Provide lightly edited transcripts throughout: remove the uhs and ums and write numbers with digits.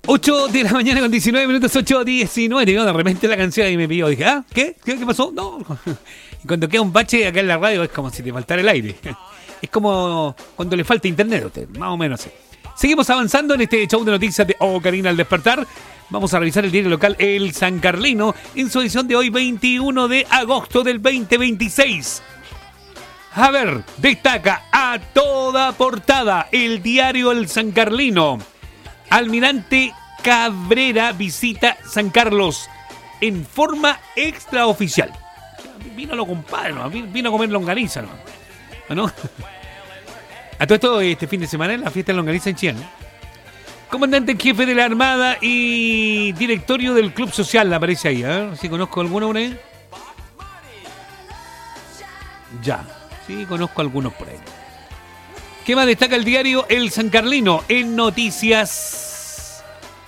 8 de la mañana con 19 minutos, 8:19. De repente la canción y me pidió. Dije, ¿qué? ¿Qué pasó? No. Y cuando queda un bache acá en la radio es como si te faltara el aire. Es como cuando le falta internet a usted, más o menos así. Seguimos avanzando en este show de noticias de Ocarina al despertar. Vamos a revisar el diario local El San Carlino en su edición de hoy, 21 de agosto del 2026. A ver, destaca a toda portada el diario El San Carlino. Almirante Cabrera visita San Carlos en forma extraoficial. Vino a lo compadre, ¿no? Vino a comer longaniza, ¿no? A todo esto, este fin de semana, la fiesta de longaniza en Chillán, ¿no? Comandante en jefe de la Armada y directorio del Club Social, aparece ahí, ¿eh? ¿Sí conozco alguno por ahí? Ya, sí conozco algunos por ahí. ¿Qué más destaca el diario El San Carlino en noticias?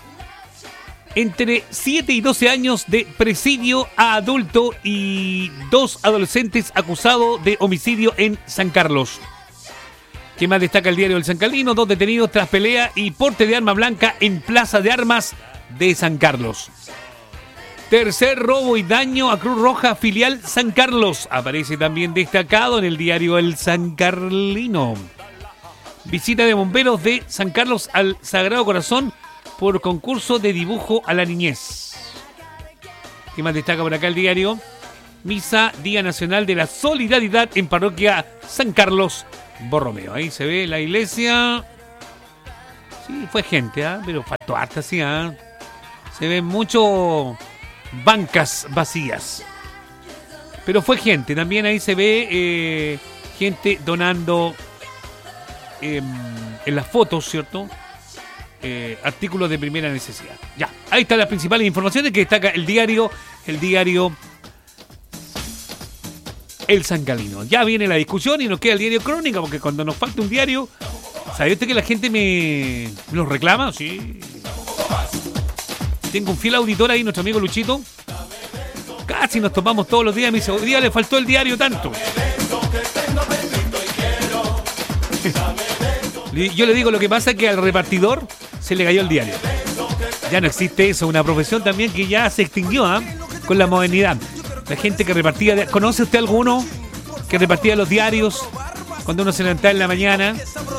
Entre 7 y 12 años de presidio a adulto y 2 adolescentes acusados de homicidio en San Carlos. ¿Qué más destaca el diario El San Carlino? 2 detenidos tras pelea y porte de arma blanca en Plaza de Armas de San Carlos. Tercer robo y daño a Cruz Roja filial San Carlos. Aparece también destacado en el diario El San Carlino. Visita de bomberos de San Carlos al Sagrado Corazón por concurso de dibujo a la niñez. ¿Qué más destaca por acá el diario? Misa Día Nacional de la Solidaridad en Parroquia San Carlos Borromeo. Ahí se ve la iglesia. Sí, fue gente, pero faltó harta, sí. Se ven mucho bancas vacías. Pero fue gente. También ahí se ve gente donando en las fotos, ¿cierto? Artículos de primera necesidad. Ya, ahí están las principales informaciones que destaca el diario El San Carlino. Ya viene la discusión y nos queda el diario Crónica, porque cuando nos falta un diario, ¿sabe usted que la gente me los reclama? Sí. Tengo un fiel auditor ahí, nuestro amigo Luchito. Casi nos tomamos todos los días. Me dice, hoy día le faltó el diario tanto. Yo le digo, lo que pasa es que al repartidor se le cayó el diario. Ya no existe eso, una profesión también que ya se extinguió con la modernidad. La gente que repartía... ¿Conoce usted alguno que repartía los diarios cuando uno se levantaba en la mañana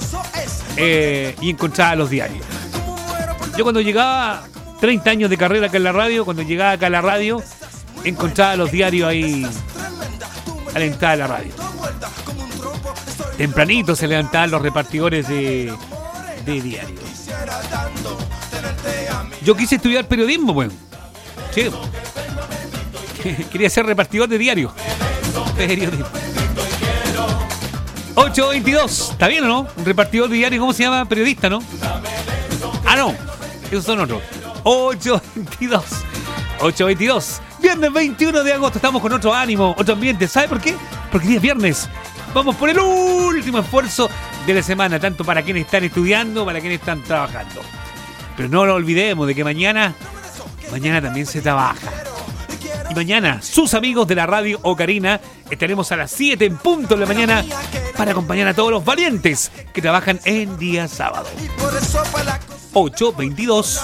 y encontraba los diarios? Yo cuando llegaba, 30 años de carrera acá en la radio, cuando llegaba acá a la radio, encontraba los diarios ahí a la entrada de la radio. Tempranito se levantaban los repartidores de diarios. Yo quise estudiar periodismo, bueno. Sí. Quería ser repartidor de diario. Periodismo. 8:22. ¿Está bien o no? Un repartidor de diario, ¿cómo se llama? Periodista, ¿no? No. Esos son otros. 8:22. 8:22. Viernes 21 de agosto. Estamos con otro ánimo, otro ambiente. ¿Sabe por qué? Porque hoy es viernes. Vamos por el último esfuerzo de la semana, tanto para quienes están estudiando, para quienes están trabajando. Pero no lo olvidemos de que mañana también se trabaja. Y mañana, sus amigos de la radio Ocarina, estaremos a las 7 en punto de la mañana para acompañar a todos los valientes que trabajan en día sábado. 8:22.